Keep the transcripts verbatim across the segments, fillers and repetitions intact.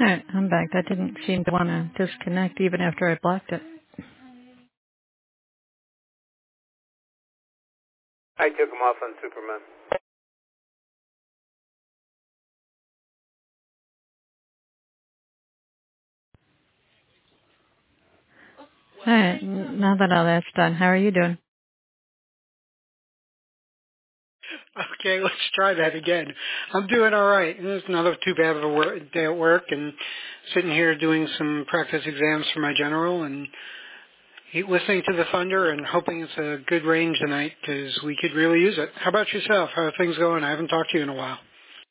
All right, I'm back. That didn't seem to want to disconnect even after I blocked it. I took him off on Superman. All right, n- now that all that's done, how are you doing? Okay, let's try that again. I'm doing all right. It's not too bad of a work, day at work, and sitting here doing some practice exams for my general, and he- listening to the thunder, and hoping it's a good range tonight because we could really use it. How about yourself? How are things going? I haven't talked to you in a while.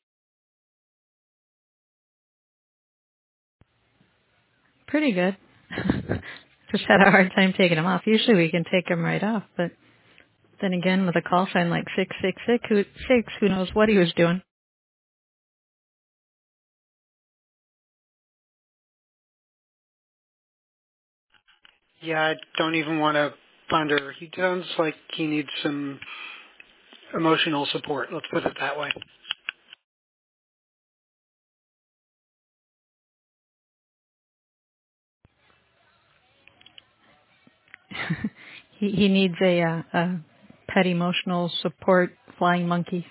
Pretty good. Just had a hard time taking them off. Usually we can take them right off, but then again, with a call sign like six six six, who, six, who knows what he was doing? Yeah, I don't even want to thunder. He sounds like he needs some emotional support. Let's put it that way. he he needs a, uh, a pet emotional support flying monkey.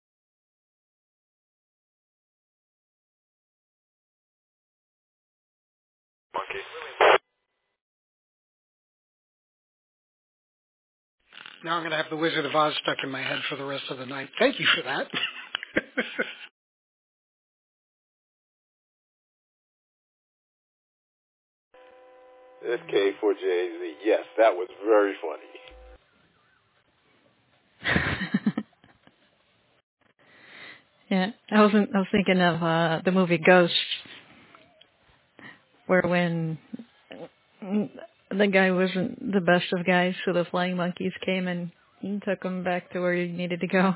Monkey. Now I'm going to have the Wizard of Oz stuck in my head for the rest of the night. Thank you for that. S K four J Z. Yes, that was very funny. Yeah, I wasn't. I was thinking of uh, the movie Ghost, where when the guy wasn't the best of guys, so the flying monkeys came and took him back to where he needed to go.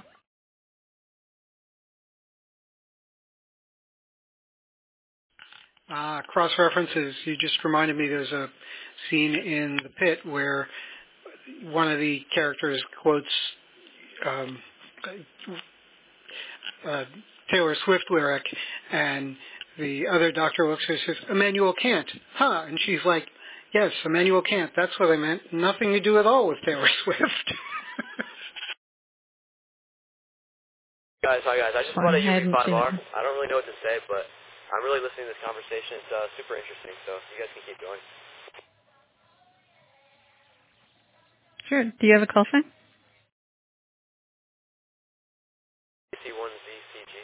Uh, cross references. You just reminded me there's a scene in The Pit where one of the characters quotes um, uh, Taylor Swift lyric, and the other doctor looks at her and says, Immanuel Kant. Huh? And she's like, yes, Immanuel Kant. That's what I meant. Nothing to do at all with Taylor Swift. Guys, hi guys. I just Funny, bought a I U V hadn't seen it. five R. I don't really know what to say, but I'm really listening to this conversation. It's uh, super interesting, so you guys can keep going. Sure. Do you have a call sign? C one Z C G.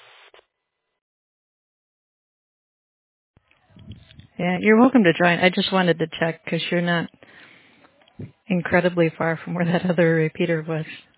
Yeah, you're welcome to join. I just wanted to check because you're not incredibly far from where that other repeater was.